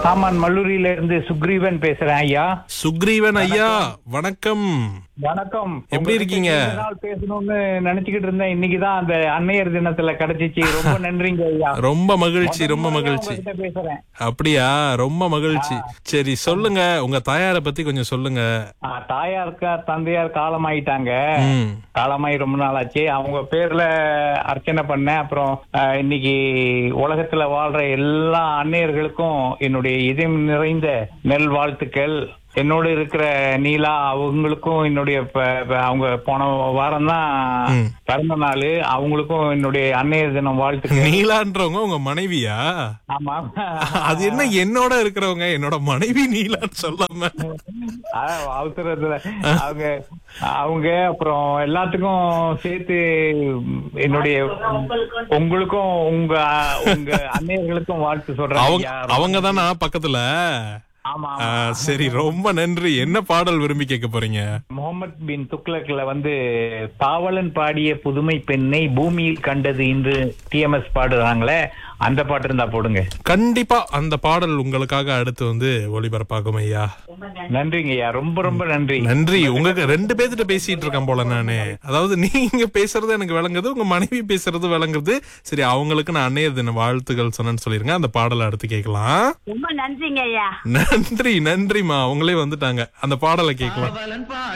சாமான் மல்லூரியில இருந்து சுக்ரீவன் பேசுறேன் ஐயா. சுக்ரீவன் ஐயா, வணக்கம். வணக்கம். எப்படி இருக்கீங்க? பேசணும்னு நினைச்சுக்கிட்டு இருந்தேன். இன்னைக்குதான் அந்த அன்னையர் தினத்துல கிடைச்சிச்சு. ரொம்ப நன்றிங்க ஐயா. ரொம்ப மகிழ்ச்சி, ரொம்ப மகிழ்ச்சி. பேசுறேன். அப்படியா? ரொம்ப மகிழ்ச்சி. சரி, சொல்லுங்க, உங்க தாயார பத்தி கொஞ்சம் சொல்லுங்க. தாயாருக்கு தந்தையார் காலமாயிட்டாங்க. காலமாயி ரொம்ப நாள் ஆச்சு. அவங்க பேர்ல அர்ச்சனை பண்ணேன். அப்புறம் இன்னைக்கு உலகத்துல வாழ்ற எல்லா அன்னையர்களுக்கும் என்னுடைய இதயம் நிறைந்த நெல் வாழ்த்துக்கள். என்னோட இருக்கிற நீலா, அவங்களுக்கும் என்னுடைய அவங்க போன வாரம் தான் பிறந்த நாள். அவங்களுக்கும் என்னுடைய அன்னையர் தினம் வாழ்த்துக்கள். நீலான்றவங்க உங்க மனைவியா? ஆமா. அது என்ன என்னோட இருக்கிறவங்க என்னோட மனைவி நீலான்னு சொல்லாம அவசரத்துல அவங்க அப்புறம் எல்லாத்துக்கும் சேர்த்து என்னுடைய உங்களுக்கும் உங்க அன்னையர்களுக்கும் வாழ்த்து சொல்றேன். அவங்க தானா பக்கத்துல? சரி, ரொம்ப நன்றி. என்ன பாடல் விரும்பி கேட்க போறீங்க? முகமது பின் துக்ளக்ல பாவலன் பாடிய புதுமை பெண்ணை பூமியில் கண்டது இன்று டிஎம்எஸ் பாடுறாங்களே, அந்த பாட்டு இருந்தா போடுங்க. கண்டிப்பா அந்த பாடல் உங்களுக்காக அடுத்து ஒளிபரப்பாகும் ஐயா. நன்றிங்க ஐயா, ரொம்ப ரொம்ப நன்றி. நன்றி. உங்களுக்கு ரெண்டு பேர்கிட்ட பேசிட்டு இருக்கேன் போல நானு. அதாவது நீங்க பேசுறது எனக்கு விளங்குது, உங்க மனைவி பேசுறது விளங்குது. சரி, அவங்களுக்கு நான் அன்னையர் தின வாழ்த்துக்கள் சொன்னேன்னு சொல்லிருங்க. அந்த பாடலை அடுத்து கேட்கலாம். ரொம்ப நன்றிங்க ஐயா. நன்றி, நன்றிமா. அவங்களே வந்துட்டாங்க. அந்த பாடலை கேட்கலாம்.